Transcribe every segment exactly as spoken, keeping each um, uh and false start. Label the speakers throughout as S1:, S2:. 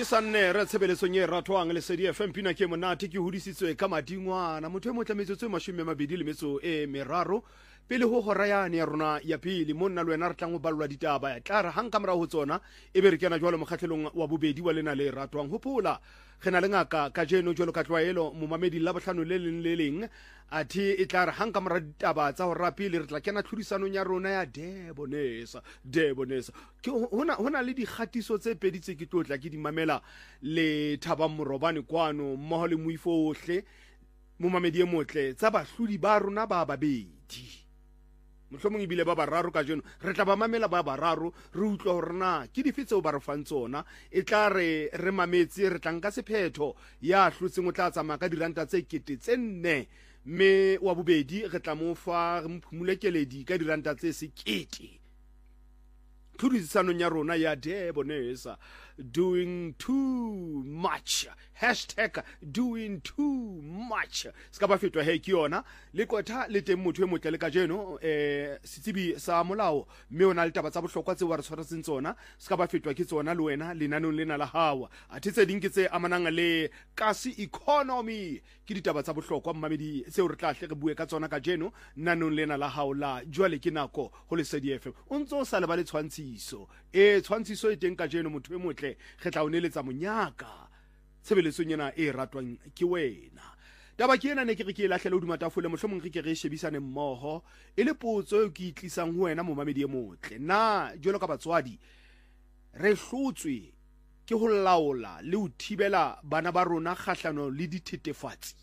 S1: ke sanne re tshebeletsong e ratwang le Lesedi F M pina ke monate ke hodisitswe ka madingwana motho e motlametsetswe mashome a mabedi le metso e meraro pele ho hora yane ya rona ya pele monna le wena re tlang go ballwa ditaba ya tla re hang ka mora ho tsona e be re kena jwalo mokgatlelong wa bobedi wa lena le ratwang hopola gena le ngaka ka jeno jwalo ka tlwaelo momamedi la bohlano le leng le leng athi e tla re hang ka mora ditaba tsa ho rapile re tla kena tlhodisanong ya rona ya Debonesa Debonesa ke hona hona le dikgatiso tse pedi tse ke tlotla ke di mamela le Thabang Morobane kwano mmoho le Moifohle momamedi e motle tsa bahlodi ba rona ba babedi mohlomong ebile ba bararo ka jeno re tla ba mamela ba bararo re utlwa hore na ke dife tseo ba re fang tsona e tla re re mametse re tlang ka sephetho ya hlotseng o tla tsamaya ka diranta tse kete tse nne me wa bobedi re tla mo fa mphumulekeledi ka diranta tse sekete tlhodisanong ya rona ya Debonesa doing too much hashtag doing too much ska ba fetwa he ke yona le kotha le teng motho e motle le ka jeno eh sitsebi sa molao mme ona le taba tsa bohlokwa tse wa re tshwaretseng tsona ska ba fetwa ke tsona le wena lenanong lena la hawa a thetse ding ke tse amanang le kasi economy ke ditaba tsa bohlokwa mmamedi tse re tla hle re bue ka tsona ka jeno nanong lena la haola jwale ke nako ho Lesedi F M o ntso sa le ba le tshwantshiso e tshwantshiso e teng ka jeno motho e motle ge tla o neletsa monyaka tshebeletsong yena e ratwang ke wena taba ke ena ne ke re ke lahlela hodima tafole mohlomong re ke re shebisane mmoho e le potso e ke itlisang ho wena momamedi e motle na jwalo ka batswadi re hlotswe ke ho laola le ho thibela bana ba rona kgahlano le dithethefatsi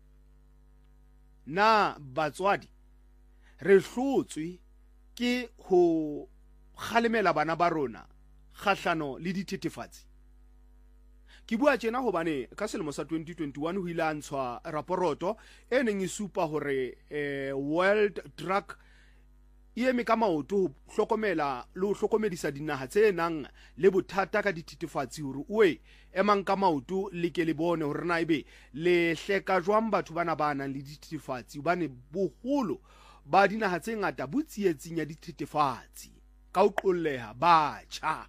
S1: na batswadi re hlotswe ke ho khalemela bana ba rona kgahlano le dithethefatsi ke bua tjena hobane ka selemo sa twenty twenty-one ho ile a ntshwa raporoto e neng e supa hore eh, World Drug e eme ka maoto ho hlokomela le ho hlokomedisa dinaha tse nang le bothata ka dithethefatsi hore oe emang ka maoto le ke le bone hore na ebe le hleka jwang batho bana ba nang le dithethefatsi bane boholo ba dinaha tse ngata botsietsing ya dithethefatsi ka ho qolleha batjha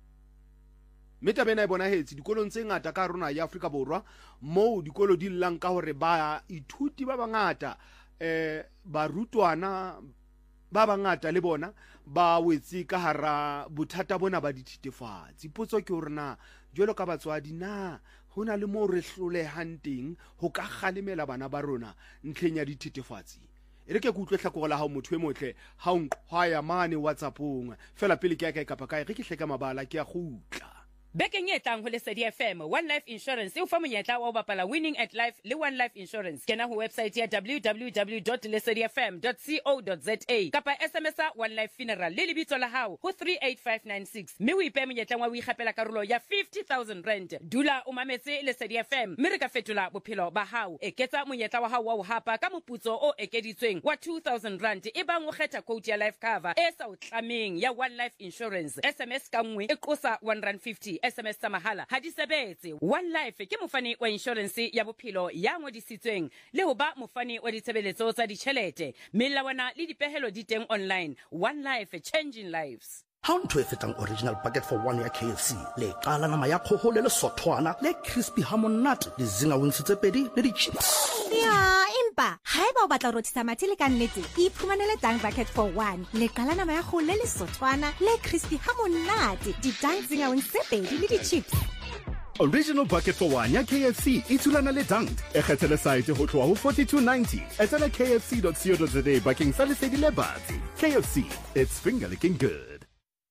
S1: meta bena e bona hetsi dikolong tse ngata ka rona ya Afrika Borwa mo dikolo di llang ka hore ba ithuti ba bangata eh barutwana ba bangata le bona ba wetse ka hara bothata bona ba dithethefatsi potso ke hore na jwalo ka batswadi na hona le mo re hlolehang teng ho ka kgalemela bana ba rona ntlheng ya dithethefatsi ere ke kutlwe hlakore la ha motho e motle ha o nqhwaya mane WhatsAppong fela pele ke ya ka kapa kae re ke hleka mabala ke ya gutla
S2: Bekeng e tlang ho Lesedi F M, One Life Insurance e o fa monyetla wa ho bapala Winning at Life le One Life Insurance. Kena ho website ya w w w dot lesedi f m dot co dot za kapa S M S a One Life Funeral le lebitso la hao ho three eight five nine six. Mme o ipe monyetla wa ho ikgapela karolo ya fifty thousand rand. Dula o mametse Lesedi F M, mme re ka fetola bophelo ba hao. Eketsa monyetla wa hao wa ho hapa ka moputso o ekeditsweng wa two thousand rand e bang o kgetha quote ya life cover e sa o tlameng ya One Life Insurance. S M S ka nngwe e qosa one rand fifty. S M S tsa mahala ha di sebetse. One Life ke mofani wa insurance ya bophelo ya ngodisitsweng le ho ba mofani wa ditshebeletso tsa ditjhelete melawana le dipehelo di teng online. One Life, changing lives.
S3: Ha o ntho e fetang original bucket for one ya K F C le qala nama ya kgoho le lesothwana le crispy hamonate le zinga wings tse pedi le di chips
S4: ya empa haeba o batla rothisa mathele ka nnete iphumanele tang bucket for one le qala nama ya kgoho le lesothwana le crispy hamonate di tang zinga wings tse pedi le di chips.
S5: Original bucket for one ya K F C e thulana le dang e kgethele site ho tloha ho forty-two ninety etela k f c dot co dot za bakeng sa lesedi le batsi. K F C, it's finger licking good.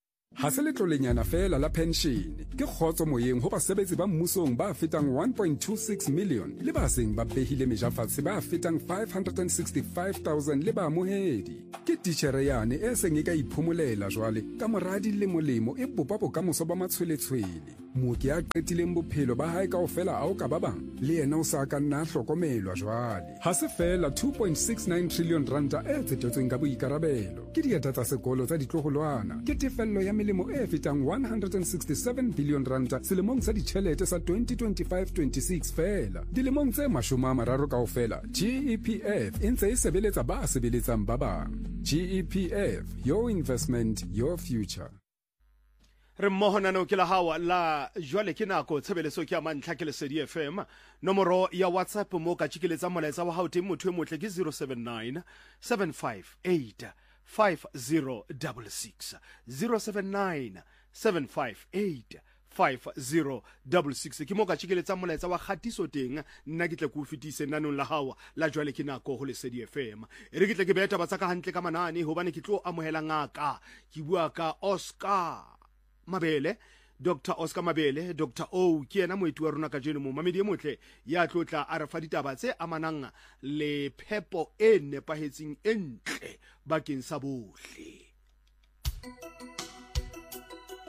S6: Ha se letlolenyana fela la pension ke kgotso moyeng ho basebetsi ba mmusong ba fetang one point two six million le ba seng ba behile mejafatse ba fetang five hundred sixty-five thousand le ba mohedi ke titjhere yane e seng e ka iphumolela jwale ka moradi le molemo e bopa bokamoso ba matshweletshwele mooki a qetileng bophelo ba hae kaofela a o ka ba bang le yena o sa ka nna hlokomelwa jwale ha se fela two point six nine trillion ranta e tsetetsweng ka boikarabelo ke dieta tsa sekolo tsa ditloholwana ke tefello ya melemo e fetang one hundred sixty-seven billion ranta selemong sa ditjhelete sa twenty twenty-five twenty-six fela dilemong tse mashome a mararo kaofela G E P F e ntse e sebeletsa ba sebeletsang ba bang. G E P F, your investment, your future.
S1: re mmoho nano ke la hawa la jwale ke nako tshebeleso ke a mantlha ke Lesedi F M. Nomoro ya WhatsApp mo ka tshikeletsa molaetsa wa hao teng motho e motle ke zero seven nine seven five eight five zero six six zero seven nine seven five eight five zero six six ke mo ka tshikeletsa molaetsa wa khatiso teng nna ke tle go fetise nanong la hawa la jwale ke nako go Lesedi F M. E re ke tle ke beta ba tsaka hantle ka manane hobane ke tlo amohela ngaka ke bua ka Oscar Mabele, Doctor Oscar Mabele, Doctor O ke ena moeti wa rona ka jeno mo mamedi e motle ya tlotla a re fa ditaba tse amanang le phepo e nepahetseng e ntle bakeng sa bohle.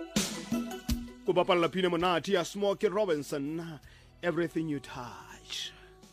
S1: Ko bapalla pina monate ya Smokey Robinson, Everything You Touch.